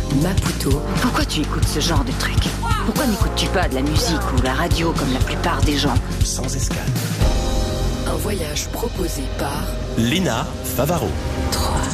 Maputo. Pourquoi tu écoutes ce genre de truc? Pourquoi n'écoutes-tu pas de la musique ou la radio comme la plupart des gens? Sans escale. Un voyage proposé par Léna Favaro. 3.